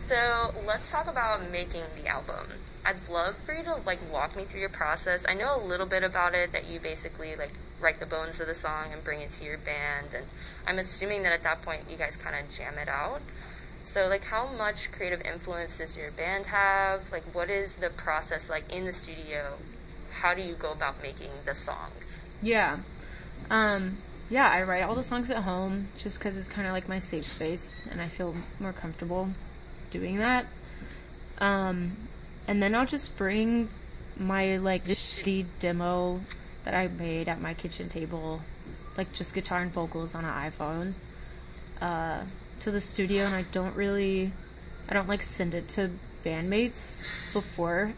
So let's talk about making the album. I'd love for you to walk me through your process. I know a little bit about it, that you basically write the bones of the song and bring it to your band, and I'm assuming that at that point you guys kind of jam it out. So how much creative influence does your band have? What is the process like in the studio? How do you go about making the songs? Yeah. I write all the songs at home just because it's kind of like my safe space, and I feel more comfortable doing that. And then I'll just bring my shitty demo that I made at my kitchen table, just guitar and vocals on an iPhone, to the studio, and I don't send it to bandmates before,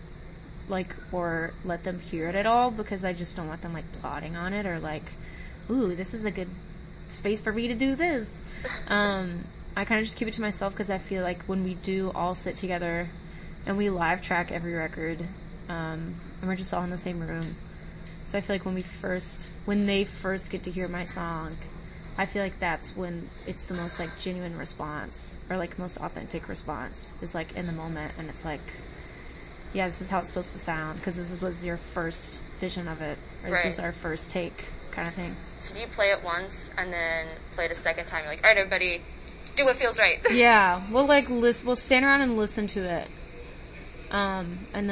or let them hear it at all, because I just don't want them plotting on it, or ooh, this is a good space for me to do this. I kind of just keep it to myself, because I feel like when we do all sit together and we live track every record, and we're just all in the same room, so I feel like when they first get to hear my song, I feel like that's when it's the most genuine response, or most authentic response, is in the moment, and it's yeah, this is how it's supposed to sound, because this was your first vision of it, or this was our first take, kind of thing. So do you play it once and then play it a second time? You're all right, everybody, do what feels right. Yeah, we'll stand around and listen to it, and then